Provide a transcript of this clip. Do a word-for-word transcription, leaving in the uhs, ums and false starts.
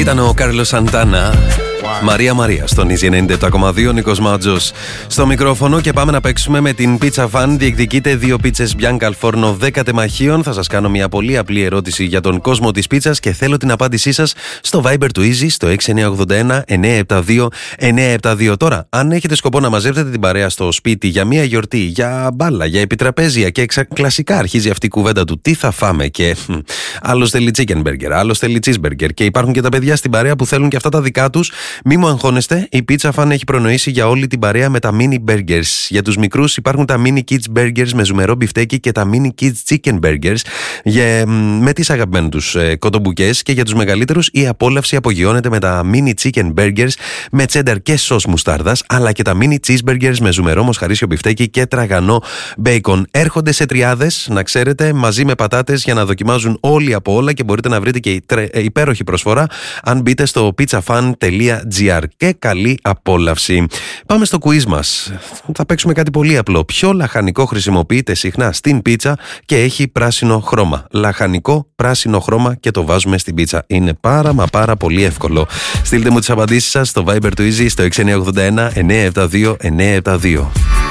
Ήταν ο Κάρλος Σαντάνα. Μαρία Μαρία στον Easy ενενήντα επτά κόμμα δύο, Νίκος Μάτζος στο μικρόφωνο και πάμε να παίξουμε με την Pizza Fan. Διεκδικείτε δύο πίτσες Bianca al Forno δέκα τεμαχίων. Θα σας κάνω μια πολύ απλή ερώτηση για τον κόσμο της πίτσας και θέλω την απάντησή σας στο Viber του Easy στο έξι εννιά οκτώ ένα εννιά επτά δύο εννιά επτά δύο. Τώρα, αν έχετε σκοπό να μαζεύετε την παρέα στο σπίτι για μια γιορτή, για μπάλα, για επιτραπέζια και εξα... κλασικά αρχίζει αυτή η κουβέντα του τι θα φάμε και άλλος θέλει chicken burger, άλλος θέλει cheeseburger και υπάρχουν και τα παιδιά στην παρέα που θέλουν και αυτά τα δικά τους. Μη μου αγχώνεστε, η Pizza Fan έχει προνοήσει για όλη την παρέα με τα mini burgers. Για τους μικρούς υπάρχουν τα mini kids burgers με ζουμερό μπιφτέκι και τα mini kids chicken burgers για, με τις αγαπημένες τους ε, κοτομπουκές. Και για τους μεγαλύτερους η απόλαυση απογειώνεται με τα mini chicken burgers με cheddar και σος μουστάρδας, αλλά και τα mini cheeseburgers με ζουμερό μοσχαρίσιο μπιφτέκι και τραγανό bacon. Έρχονται σε τριάδες, να ξέρετε, μαζί με πατάτες για να δοκιμάζουν όλοι από όλα και μπορείτε να βρείτε και υπέροχη προσφορά αν μπείτε στο pizzafan τελεία gr. Και καλή απόλαυση. Πάμε στο quiz μας. Θα παίξουμε κάτι πολύ απλό. Ποιο λαχανικό χρησιμοποιείται συχνά στην πίτσα και έχει πράσινο χρώμα? Λαχανικό πράσινο χρώμα και το βάζουμε στην πίτσα. Είναι πάρα μα πάρα πολύ εύκολο. Στείλτε μου τις απαντήσεις σας στο Viber του Easy στο έξι εννιά οκτώ ένα εννιά επτά δύο εννιά επτά δύο.